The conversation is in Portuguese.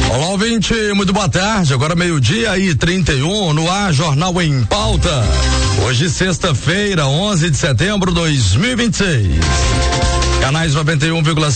Olá, ouvinte, muito boa tarde. Agora 12:31 no ar, Jornal em Pauta. Hoje, sexta-feira, 11 de setembro de 2026. Canais 91,5